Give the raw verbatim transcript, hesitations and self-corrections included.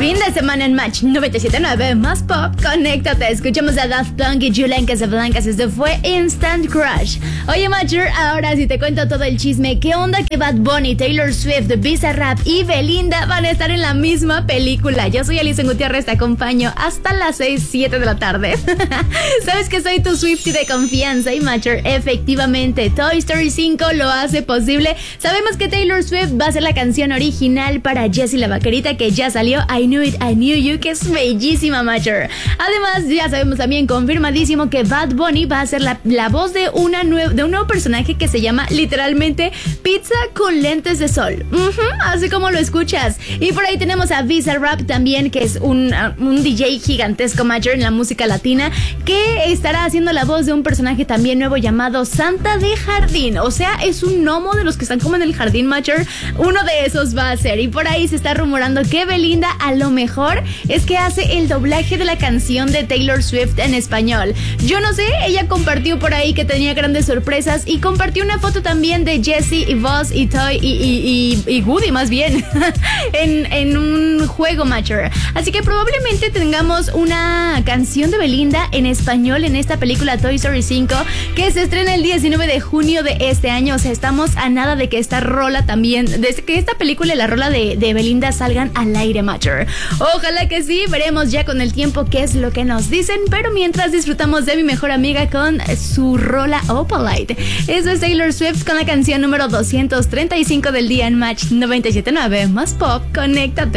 Fin de semana en Match noventa y siete punto nueve, más pop, conéctate. Escuchamos a Daft Punk y Julian Casablancas. Esto fue Instant Crush. Oye, Matcher, ahora sí te cuento todo el chisme. ¿Qué onda que Bad Bunny, Taylor Swift, Bizarrap y Belinda van a estar en la misma película? Yo soy Alison Gutiérrez, te acompaño hasta las seis, siete de la tarde. Sabes que soy tu Swiftie de confianza y Matcher, efectivamente, Toy Story cinco lo hace posible. Sabemos que Taylor Swift va a ser la canción original para Jessie la Vaquerita, que ya salió, I Knew It, I Knew You, que es bellísima, Matcher. Además, ya sabemos también confirmadísimo que Bad Bunny va a ser la, la voz de, una nue- de un nuevo personaje que se llama literalmente Pizza con lentes de sol. Uh-huh, así como lo escuchas. Y por ahí tenemos a Bizarrap también, que es un, uh, un D J gigantesco, Matcher, en la música latina, que estará haciendo la voz de un personaje también nuevo llamado Santa de Jardín. O sea, es un gnomo de los que están como en el jardín, Matcher. Uno de esos va a ser. Y por ahí se está rumorando que Belinda a lo mejor es que hace el doblaje de la canción de Taylor Swift en español. Yo no sé, ella compartió por ahí que tenía grandes sorpresas y compartió una foto también de Jessie y Buzz y Toy y, y, y, y Woody más bien en, en un juego, Matcher. Así que probablemente tengamos una canción de Belinda en español en esta película Toy Story cinco, que se estrena el diecinueve de junio de este año. O sea, estamos a nada de que esta rola también, de que esta película y la rola de, de Belinda salgan al aire, Matcher. Ojalá que sí, veremos ya con el tiempo qué es lo que nos dicen, pero mientras disfrutamos de mi mejor amiga con su rola Opalite. Eso es Taylor Swift con la canción número doscientos treinta y cinco del día en Match noventa y siete punto nueve, más pop, conéctate.